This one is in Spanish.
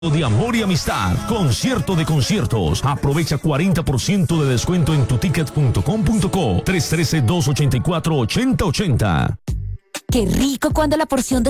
De amor y amistad, concierto de conciertos. Aprovecha 40% de descuento en tuticket.com.co. 313-284-8080. Qué rico cuando la porción de